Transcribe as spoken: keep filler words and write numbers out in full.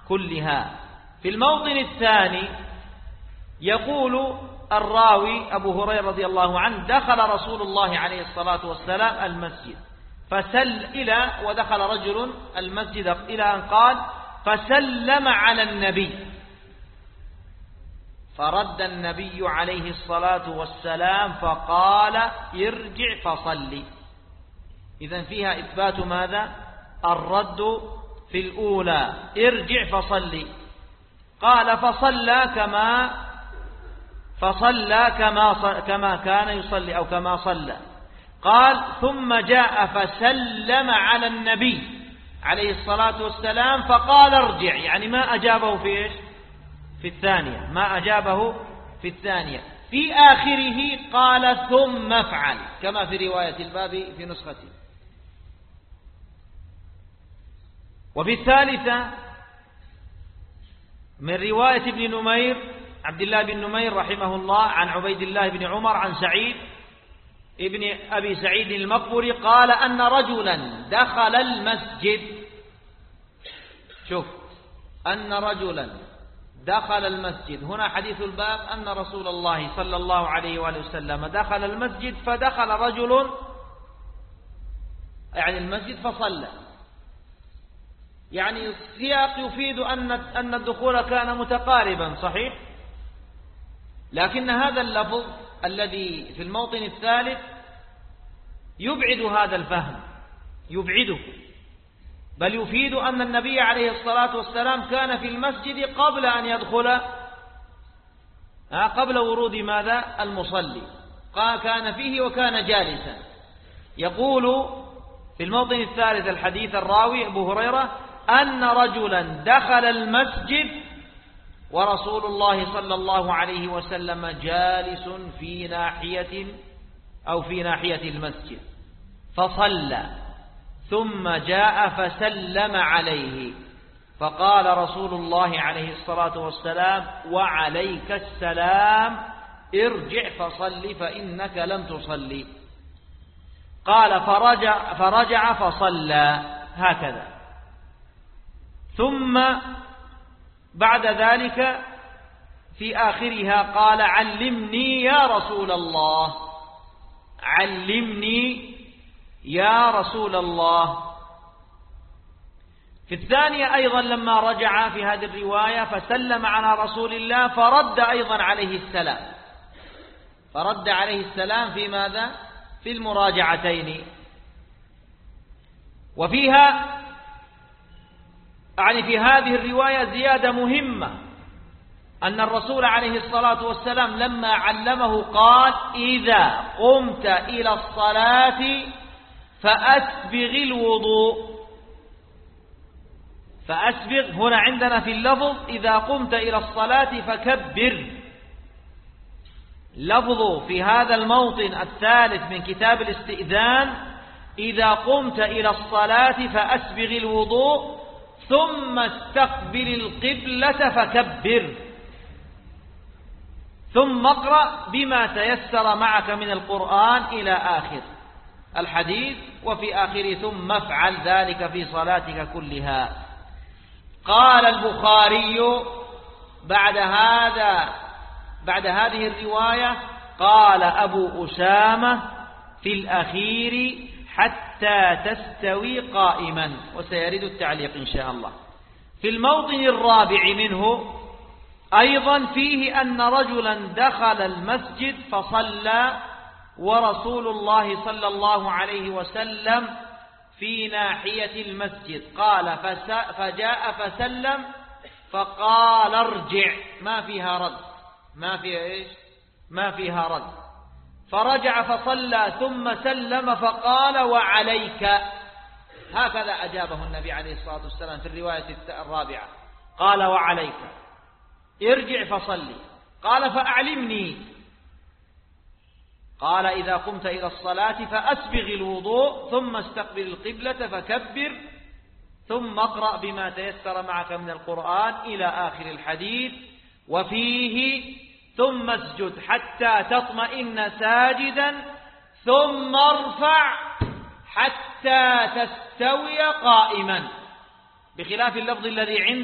كلها. في الموطن الثاني يقول الراوي أبو هريرة رضي الله عنه: دخل رسول الله عليه الصلاة والسلام المسجد فسل إلى ودخل رجل المسجد إلى أن قال: فسلم على النبي، فرد النبي عليه الصلاة والسلام فقال: ارجع فصلي. إذن فيها إثبات ماذا؟ الرد في الأولى: ارجع فصلي. قال: فصلى كما فصلى كما كما كان يصلي أو كما صلى. قال: ثم جاء فسلم على النبي عليه الصلاة والسلام فقال: ارجع، يعني ما أجابه في إيش؟ في الثانية، ما أجابه في الثانية. في آخره قال: ثم افعل، كما في رواية الباب في نسختي. وفي الثالثة من رواية ابن نمير عبد الله بن نمير رحمه الله عن عبيد الله بن عمر عن سعيد ابن أبي سعيد المقبري قال أن رجلا دخل المسجد. شوف، أن رجلا دخل المسجد، هنا حديث الباب أن رسول الله صلى الله عليه وآله وسلم دخل المسجد، فدخل رجل يعني المسجد فصلى، يعني السياق يفيد أن أن الدخول كان متقاربا، صحيح؟ لكن هذا اللفظ الذي في الموطن الثالث يبعد هذا الفهم، يبعده، بل يفيد أن النبي عليه الصلاة والسلام كان في المسجد قبل أن يدخل، قبل ورود ماذا؟ المصلي، كان فيه وكان جالسا. يقول في الموطن الثالث الحديث الراوي أبو هريرة أن رجلا دخل المسجد ورسول الله صلى الله عليه وسلم جالس في ناحية أو في ناحية المسجد فصلى، ثم جاء فسلم عليه فقال رسول الله عليه الصلاة والسلام: وعليك السلام، ارجع فصل فإنك لم تصلي. قال: فرجع, فرجع فصلى هكذا. ثم بعد ذلك في آخرها قال: علمني يا رسول الله، علمني يا رسول الله. في الثانية أيضا لما رجع في هذه الرواية فسلم على رسول الله فرد أيضا عليه السلام، فرد عليه السلام في ماذا؟ في المراجعتين. وفيها يعني في هذه الرواية زيادة مهمة، أن الرسول عليه الصلاة والسلام لما علمه قال: إذا قمت إلى الصلاة فأسبغ الوضوء. فأسبغ هنا عندنا في اللفظ إذا قمت إلى الصلاة فكبر. لفظ في هذا الموطن الثالث من كتاب الاستئذان: إذا قمت إلى الصلاة فأسبغ الوضوء ثم استقبل القبلة فكبر، ثم اقرأ بما تيسر معك من القرآن إلى آخر الحديث. وفي آخره: ثم افعل ذلك في صلاتك كلها. قال البخاري بعد هذا بعد هذه الرواية: قال أبو أسامة في الأخير: حتى تستوي قائما. وسيرد التعليق إن شاء الله. في الموطن الرابع منه أيضا فيه أن رجلا دخل المسجد فصلى ورسول الله صلى الله عليه وسلم في ناحية المسجد. قال: فجاء فسلم فقال: ارجع. ما فيها رد، ما فيها إيش؟ ما فيها رد. فرجع فصلى ثم سلم فقال: وعليك. هكذا أجابه النبي عليه الصلاة والسلام في الرواية الرابعة، قال: وعليك، ارجع فصلي. قال: فأعلمني. قال: إذا قمت إلى الصلاة فأسبغ الوضوء ثم استقبل القبلة فكبر ثم اقرأ بما تيسر معك من القرآن إلى آخر الحديث. وفيه: ثم اسجد حتى تطمئن ساجدا ثم ارفع حتى تستوي قائما، بخلاف اللفظ الذي عند